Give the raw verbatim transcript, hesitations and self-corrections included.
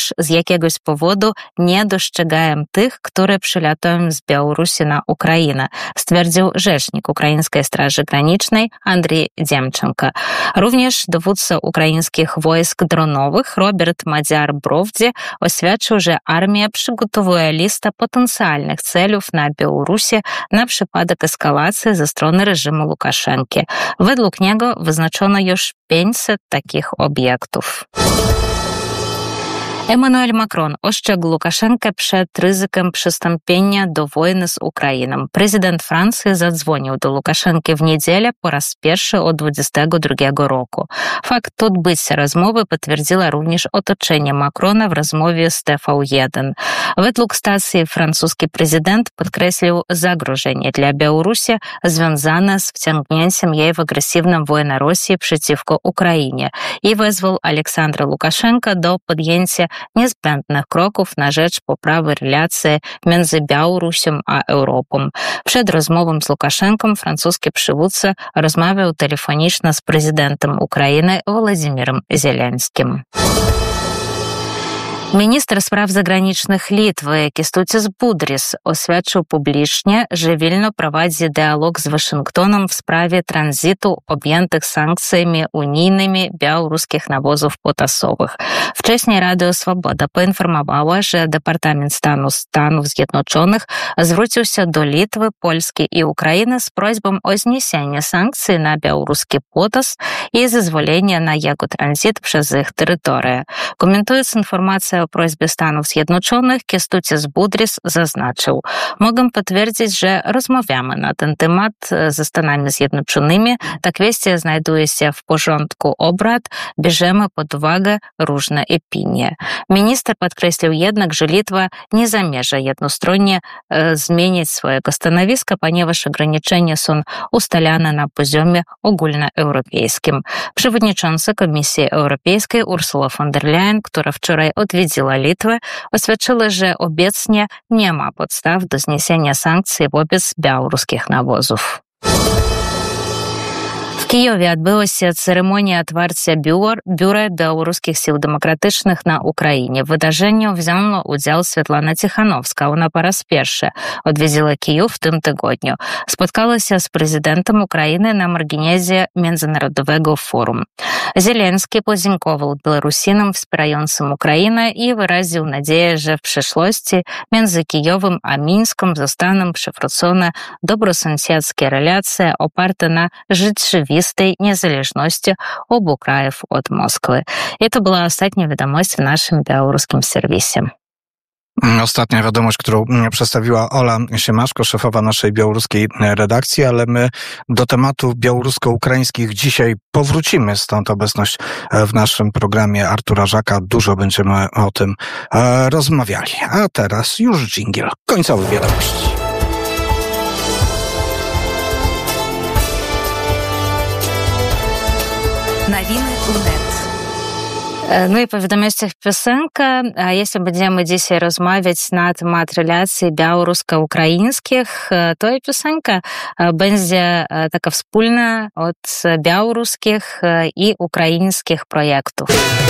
już z jakiegoś powodu nie dostrzegają tych, które przylatują z Białorusi na Ukrainę, stwierdził rzecznik Ukraińskiej Straży Granicznej Andrzej Dziemczenko. Również dowódca ukraińskich wojsk dronowych Robert Madziar-Brovdi oświadczył, że armia przygotowuje listę potencjalnych celów na Białorusi na przypadek eskalacji ze strony reżimu Łukaszenki. Według niego wyznaczono już pięćset takich obiektów. Emmanuel Macron ostrzegł Łukaszenkę przed ryzykiem przystąpienia do wojny z Ukrainą. Prezydent Francji zadzwonił do Łukaszenki w niedzielę po raz pierwszy od dwudziestego drugiego roku. Fakt odbycia rozmowy potwierdziło również otoczenie Macrona w rozmowie z T V jeden. Według stacji francuski prezydent podkreślił zagrożenie dla Białorusi związane z wciągnięciem jej w agresywną wojnę Rosji przeciwko Ukrainie i wezwał Aleksandra Łukaszenkę do podjęcia niezbędnych kroków na rzecz poprawy relacji między Białorusią a Europą. Przed rozmową z Łukaszenką francuski przywódca rozmawiał telefonicznie z prezydentem Ukrainy Władimирem Zieleńskim. Minister spraw zagranicznych Litwy Kęstutis Budrys oświadczył publicznie, że Wilno prowadzi dialog z Waszyngtonem w sprawie tranzytu objętych sankcjami unijnymi białoruskich nawozów potasowych. Wcześniej Radio Swoboda poinformowała, że Departament Stanu Stanów Zjednoczonych zwrócił się do Litwy, Polski i Ukrainy z prośbą o zniesienie sankcji na białoruski potas i zezwolenia na jego tranzyt przez ich terytorię. Komentując informację o prośbie Stanów Zjednoczonych, Kęstutis Budrys zaznaczył: mogę potwierdzić, że rozmawiamy na ten temat ze Stanami Zjednoczonymi. Ta kwestia znajduje się w porządku obrad, bierzemy pod uwagę różne opinie. Minister podkreślił jednak, że Litwa nie zamierza jednostronnie e, zmienić swojego stanowiska, ponieważ ograniczenia są ustalane na poziomie ogólnoeuropejskim. Przewodnicząca Komisji Europejskiej Ursula von der Leyen, która wczoraj odwiedziła Litwę, oświadczyła, że obecnie nie ma podstaw do zniesienia sankcji wobec białoruskich nawozów. W Kijowie odbyła się ceremonia otwarcia biur, Biura Białoruskich Sił Demokratycznych na Ukrainie. W wydarzeniu wzięła udział Swietlana Tichanowska. Ona po raz pierwszy odwiedziła Kijów w tym tygodniu. Spotkała się z prezydentem Ukrainy na marginesie Międzynarodowego Forum. Zieleński podziękował Białorusinom wspierającym Ukrainę i wyraził nadzieję, że w przyszłości między Kijowem a Mińskiem zostaną przywrócone dobrosąsiedzkie relacje oparte na rzeczywistej niezależności obu krajów od Moskwy. I to była ostatnia wiadomość w naszym białoruskim serwisie. Ostatnia wiadomość, którą przedstawiła Ola Siemaszko, szefowa naszej białoruskiej redakcji, ale my do tematów białorusko-ukraińskich dzisiaj powrócimy, stąd obecność w naszym programie Artura Żaka. Dużo będziemy o tym rozmawiali. A teraz już dżingiel. Końcowe wiadomości. Nowiny U N E T. No i po wiadomościach piosenka. A jeśli będziemy dzisiaj rozmawiać na temat relacji białorusko-ukraińskich, to i piosenka będzie taka wspólna od białoruskich i ukraińskich projektów.